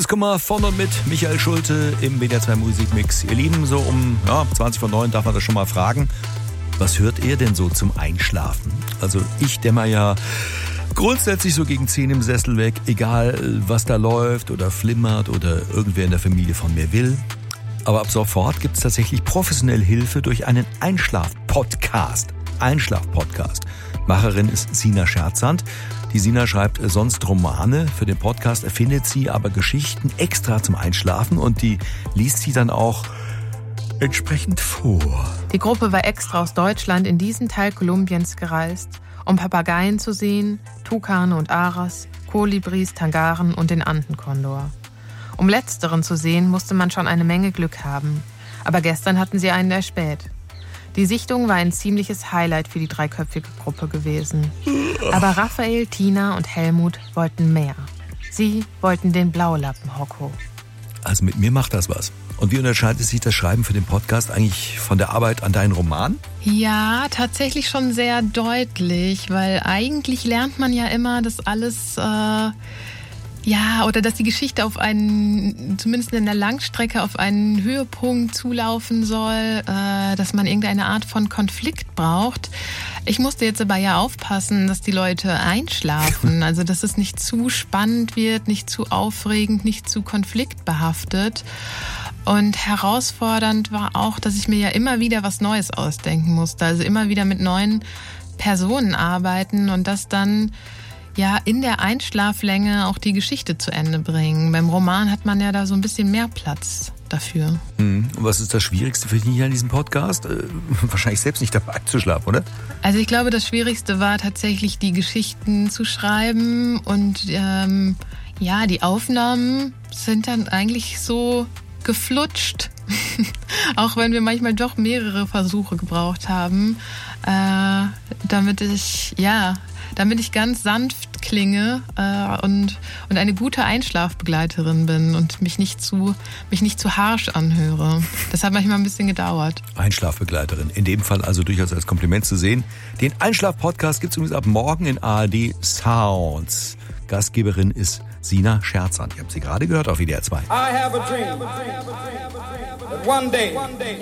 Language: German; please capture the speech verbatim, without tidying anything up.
Liebeskummer von und mit Michael Schulte im W D R zwei Musikmix. Ihr Lieben, so um ja, zwanzig vor neun darf man das schon mal fragen. Was hört ihr denn so zum Einschlafen? Also ich dämmer ja grundsätzlich so gegen zehn im Sessel weg, egal was da läuft oder flimmert oder irgendwer in der Familie von mir will. Aber ab sofort gibt es tatsächlich professionelle Hilfe durch einen Einschlaf-Podcast. Einschlaf-Podcast. Macherin ist Sina Scherzand. Die Sina schreibt sonst Romane. Für den Podcast erfindet sie aber Geschichten extra zum Einschlafen und die liest sie dann auch entsprechend vor. Die Gruppe war extra aus Deutschland in diesen Teil Kolumbiens gereist, um Papageien zu sehen, Tukane und Aras, Kolibris, Tangaren und den Andenkondor. Um letzteren zu sehen, musste man schon eine Menge Glück haben. Aber gestern hatten sie einen erspäht. Die Sichtung war ein ziemliches Highlight für die dreiköpfige Gruppe gewesen. Aber Raphael, Tina und Helmut wollten mehr. Sie wollten den Blaulappen, Hocko. Also mit mir macht das was. Und wie unterscheidet sich das Schreiben für den Podcast eigentlich von der Arbeit an deinen Roman? Ja, tatsächlich schon sehr deutlich, weil eigentlich lernt man ja immer, dass alles... Äh Ja, oder dass die Geschichte auf einen, zumindest in der Langstrecke, auf einen Höhepunkt zulaufen soll, äh, dass man irgendeine Art von Konflikt braucht. Ich musste jetzt aber ja aufpassen, dass die Leute einschlafen, also dass es nicht zu spannend wird, nicht zu aufregend, nicht zu konfliktbehaftet. Und herausfordernd war auch, dass ich mir ja immer wieder was Neues ausdenken musste, also immer wieder mit neuen Personen arbeiten und das dann ja in der Einschlaflänge auch die Geschichte zu Ende bringen. Beim Roman hat man ja da so ein bisschen mehr Platz dafür. Hm. Und was ist das Schwierigste für dich hier an diesem Podcast? Äh, wahrscheinlich selbst nicht dabei einzuschlafen, oder? Also ich glaube, das Schwierigste war tatsächlich, die Geschichten zu schreiben und ähm, ja, die Aufnahmen sind dann eigentlich so geflutscht. Auch wenn wir manchmal doch mehrere Versuche gebraucht haben, äh, damit ich, ja, damit ich ganz sanft klinge äh, und, und eine gute Einschlafbegleiterin bin und mich nicht zu, mich nicht zu harsch anhöre. Das hat manchmal ein bisschen gedauert. Einschlafbegleiterin, in dem Fall also durchaus als Kompliment zu sehen. Den Einschlaf-Podcast gibt es übrigens ab morgen in A R D Sounds. Gastgeberin ist Sina Scherzand. Ihr habt sie gerade gehört auf W D R zwei. I have a dream that one day